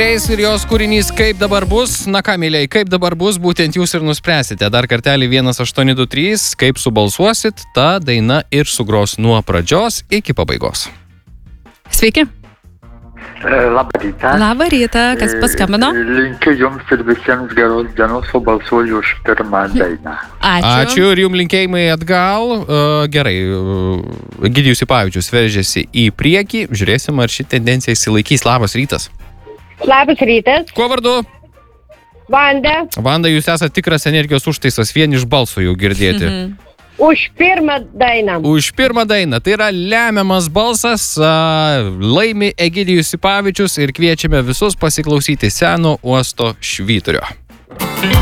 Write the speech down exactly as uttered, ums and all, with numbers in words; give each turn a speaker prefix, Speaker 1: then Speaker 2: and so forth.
Speaker 1: Ir jos kūrinys Kaip dabar bus. Na ką, mėlyjei, kaip dabar bus, būtent jūs ir nuspręsite. Dar kartelį vienas aštuoni du trys, kaip subalsuosit, ta daina ir sugros nuo pradžios iki pabaigos.
Speaker 2: Sveiki.
Speaker 3: Labą rytą.
Speaker 2: Labą rytą, kas paskambino?
Speaker 3: Linkiu jums ir visiems geros dienos, o balsuoju už pirmą dainą.
Speaker 2: Ačiū.
Speaker 1: Ačiū ir jums linkėjimai atgal. Uh, gerai, uh, Egidijus Sipavičius veržėsi į priekį. Žiūrėsim, ar ši tendencija įsilaikys. Labas rytas.
Speaker 4: Labas rytas.
Speaker 1: Kuo vardu?
Speaker 4: Vanda.
Speaker 1: Vanda, jūs esate tikras energijos užtaisas, vien iš balso jau girdėti.
Speaker 2: Mhm.
Speaker 4: Už pirmą dainą.
Speaker 1: Už pirmą dainą. Tai yra lemiamas balsas. Uh, laimi Egidijus Sipavičius ir kviečiame visus pasiklausyti Seno uosto švyturio.